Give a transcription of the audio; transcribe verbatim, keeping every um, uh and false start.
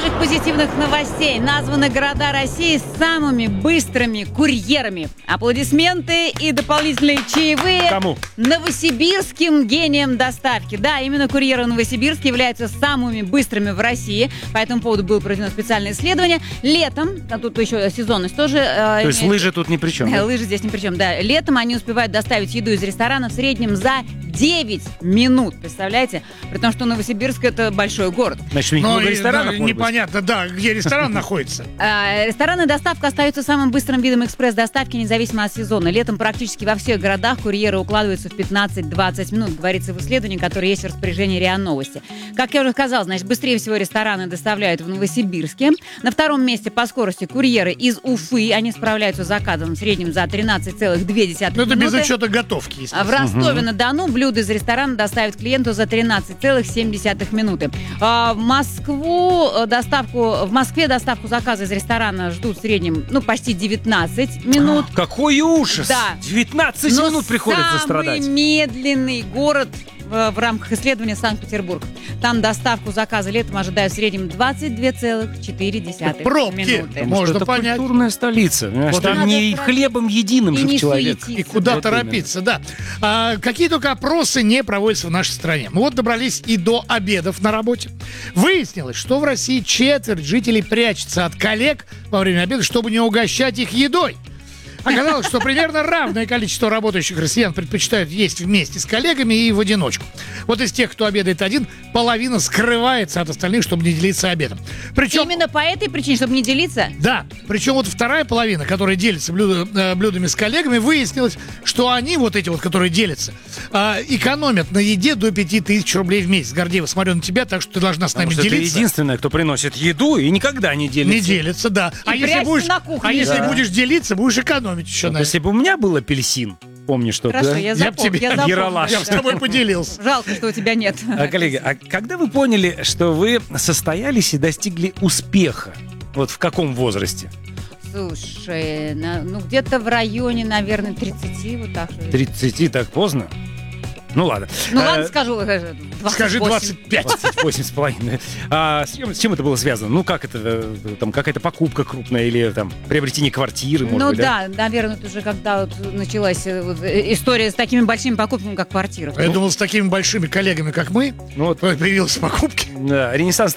свежих позитивных новостей. Названы города России с самыми быстрыми курьерами. Аплодисменты и дополнительные чаевые. Кому? Новосибирским гением доставки. Да, именно курьеры Новосибирска являются самыми быстрыми в России. По этому поводу было проведено специальное исследование. Летом, а тут еще сезонность тоже... Э, То есть имеет... лыжи тут ни при чем? Да? Лыжи здесь ни при чем, да. Летом они успевают доставить еду из ресторана в среднем за девять минут. Представляете? При том, что Новосибирск — это большой город. Значит, у них много ресторанов, да, непонятно, да, где ресторан находится. Ресторанная доставка остается самым быстрым видом экспресс-доставки, независимо от сезона. Летом практически во всех городах курьеры укладываются в пятнадцать-двадцать минут, говорится в исследовании, которое есть в распоряжении РИА Новости. Как я уже сказала, значит, быстрее всего рестораны доставляют в Новосибирске. На втором месте по скорости курьеры из Уфы. Они справляются с заказом в среднем за тринадцать целых две десятых минуты. Ну, это без учета готовки, естественно. В Ростове-на-Дону блюдо из ресторана доставят клиенту за тринадцать целых семь десятых минуты. А в Москву доставку, в Москве доставку заказа из ресторана ждут в среднем, ну, почти девятнадцать минут. А, какой ужас! Да. девятнадцать Но минут приходится страдать. самый медленный город в, в рамках исследования Санкт-Петербург. Там доставку заказа летом ожидают в среднем двадцать две целых четыре десятых Пробки. минуты. Потому Можно что это понять. культурная столица. Вот там надо не про- хлебом единым и жив не человек. суетиться. И куда Вот торопиться, да. А, какие только опросы не проводятся в нашей стране. Мы вот добрались и до обедов на работе. Выяснилось, что в России четверть жителей прячется от коллег во время обеда, чтобы не угощать их едой. Оказалось, что примерно равное количество работающих россиян предпочитают есть вместе с коллегами и в одиночку. Вот из тех, кто обедает один, половина скрывается от остальных, чтобы не делиться обедом. Причем... Именно по этой причине, чтобы не делиться? Да, причем вот вторая половина, которая делится блюдо- э, блюдами с коллегами, выяснилось, что они, вот эти вот, которые делятся, э, экономят на еде до пяти тысяч рублей в месяц. Гордеева, смотрю на тебя, так что ты должна с нами Потому что ты делиться. единственная, кто приносит еду и никогда не делится. Не делится, да. А если, прячется будешь, на кухне. а если Да. будешь делиться, будешь экономить еще Вот на если бы у меня был апельсин, помнишь, что Хорошо, да? я Я б запомню. тебе- я запомню. Ералаш. Я бы с тобой поделился. Жалко, что у тебя нет. А, коллеги, а когда вы поняли, что вы состоялись и достигли успеха? Вот в каком возрасте? Слушай, на- ну где-то в районе, наверное, тридцати, вот так. что ли. тридцати так поздно? Ну ладно. Ну Э, ладно, скажу, э, двадцать Скажи восемь. двадцать пять. двадцать восемь с половиной. А с чем, с чем это было связано? Ну, как это? э, Там какая-то покупка крупная или там приобретение квартиры, может Ну быть, да? да, наверное, это уже когда вот началась э, вот, э, история с такими большими покупками, как квартира. Я думал, с такими большими коллегами, как мы, Ну вот, появились покупки. да, Ренессанс